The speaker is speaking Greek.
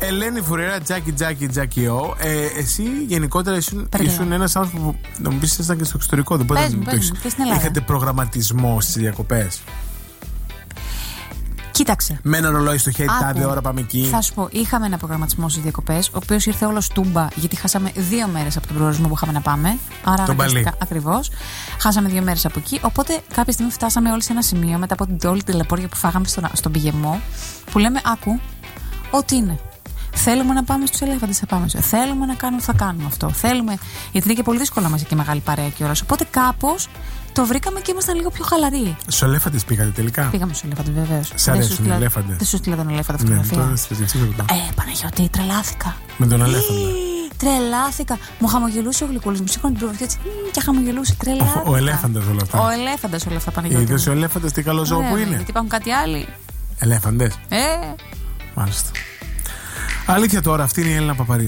Ελένη Φουρέρα, Τζάκι Ο. Εσύ γενικότερα ήσουν ένας άνθρωπος που να μου πεις ήσασταν και στο εξωτερικό. Δεν μπορείτε να το έχεις. Είχατε προγραμματισμό στις διακοπές? Κοίταξε. Με ένα ρολόι στο χέρι, τάδε ώρα πάμε εκεί. Θα σου πω, είχαμε ένα προγραμματισμό στις διακοπές, ο οποίος ήρθε όλο τούμπα, γιατί χάσαμε 2 μέρες από τον προορισμό που είχαμε να πάμε. Άρα αναγκαστικά. Ακριβώς. Χάσαμε 2 μέρες από εκεί. Οπότε κάποια στιγμή φτάσαμε όλοι σε ένα σημείο μετά από όλη τη τηλεπόρια που φάγαμε στον πηγεμό, που λέμε: άκου, ό,τι είναι. Θέλουμε να πάμε στους ελέφαντες, θα πάμε. Θέλουμε να κάνουμε, θα κάνουμε αυτό. Θέλουμε. Γιατί είναι και πολύ δύσκολο μαζί και μεγάλη παρέα κιόλας. Οπότε κάπως το βρήκαμε και ήμασταν λίγο πιο χαλαροί. Στους ελέφαντες πήγατε τελικά? Πήγαμε στους ελέφαντες, βεβαίως. Σ' αρέσουν οι ελέφαντες? Δεν σου στείλα τον ελέφαντα φωτογραφία. Παναγιώτη, τρελάθηκα. Με τον ελέφαντα. Τρελάθηκα. Μου χαμογελούσε ο γλυκούλης, μου σήκωνε την προβολή έτσι και χαμογελούσε. Τρελάθηκα. Ο ελέφαντας όλα αυτά. Ο ελέφαντας όλα αυτά, Παναγιώτη. Είδες ο ελέφαντας τι καλό ζώο που είναι? Γιατί υπάρχουν κάτι άλλοι. Ελέφαντες. Μάλιστα. Αλήθεια τώρα, αυτή είναι η Έλληνα Παπαρίζου.